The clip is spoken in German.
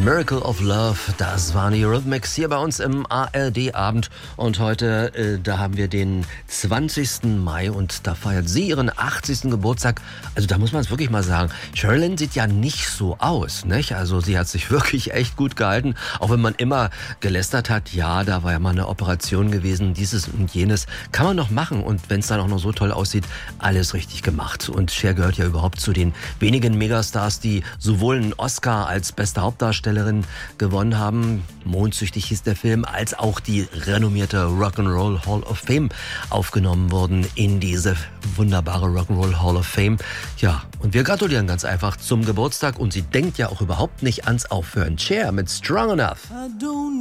Miracle of Love, das waren die Eurythmics hier bei uns im ARD-Abend. Und heute, da haben wir den 20. Mai und da feiert sie ihren 80. Geburtstag. Also da muss man es wirklich mal sagen, Sheryl sieht ja nicht so aus, nicht? Also sie hat sich wirklich echt gut gehalten, auch wenn man immer gelästert hat, ja, da war ja mal eine Operation gewesen, dieses und jenes. Kann man noch machen und wenn es dann auch noch so toll aussieht, alles richtig gemacht. Und Cher gehört ja überhaupt zu den wenigen Megastars, die sowohl einen Oscar als beste Hauptdarstellerin gewonnen haben, Mondsüchtig hieß der Film, als auch die renommierte Rock'n'Roll Hall of Fame aufgenommen wurden in diese wunderbare Rock'n'Roll Hall of Fame. Ja, und wir gratulieren ganz einfach zum Geburtstag und sie denkt ja auch überhaupt nicht ans Aufhören. Cher mit Strong Enough.